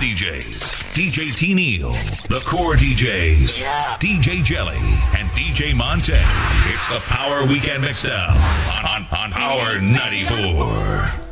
DJs, DJ T. Neal, the Core DJs, DJ Jelly, and DJ Monte. It's the Power Weekend Mixdown on Power 94.